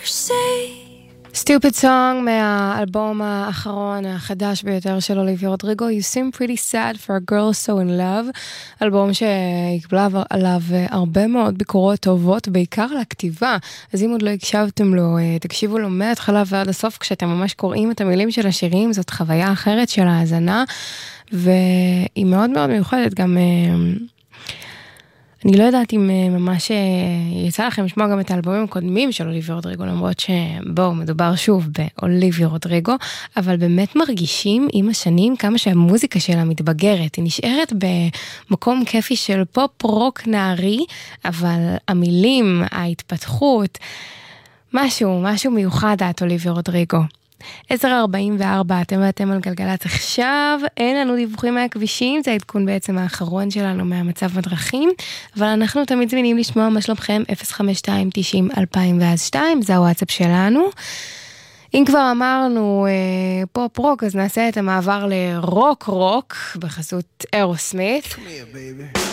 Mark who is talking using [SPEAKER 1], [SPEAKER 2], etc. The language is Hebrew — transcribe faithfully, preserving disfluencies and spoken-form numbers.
[SPEAKER 1] Stupid Song מהאלבום האחרון החדש ביותר של אוליביה רודריגו, You Seem Pretty Sad for a Girl So in Love, אלבום שהקבלה עליו הרבה מאוד ביקורות טובות, בעיקר לכתיבה. אז אם עוד לא הקשבתם לו, תקשיבו לו מההתחלה ועד הסוף, כשאתם ממש קוראים את המילים של השירים, זאת חוויה אחרת של ההאזנה, והיא מאוד מאוד מיוחדת. גם אני לא יודעת אם ממש יצא לכם לשמוע גם את האלבומים הקודמים של אוליביה רודריגו, למרות שבואו, מדובר שוב באוליביה רודריגו, אבל באמת מרגישים עם השנים כמה שהמוזיקה שלה מתבגרת. היא נשארת במקום כיפי של פופ רוק נערי, אבל המילים, ההתפתחות, משהו, משהו מיוחד את אוליביה רודריגו. עשר ארבעים וארבע, אתם ואתם על גלגלת עכשיו, אין לנו דיווחים מהכבישים, זה העדכון בעצם האחרון שלנו מהמצב בדרכים, אבל אנחנו תמיד זמינים לשמוע מה שלומכם, אפס חמש שתיים תשעים אלפיים ואז שתיים, זה הוואטסאפ שלנו. אם כבר אמרנו אה, פופ רוק, אז נעשה את המעבר לרוק רוק, בחסות אירוסמית.